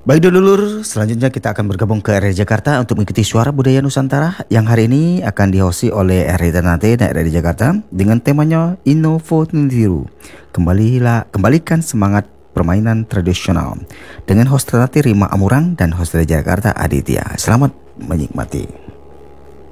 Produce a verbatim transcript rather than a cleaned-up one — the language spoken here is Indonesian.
Baik dulur, selanjutnya kita akan bergabung ke R R Jakarta untuk mengikuti Suara Budaya Nusantara yang hari ini akan dihosti oleh R R Ternate dan R R Jakarta dengan temanya Innovo Niru. Kembalilah, kembalikan semangat permainan tradisional dengan host Ternate Rima Amurang dan host dari Jakarta Aditya. Selamat menikmati.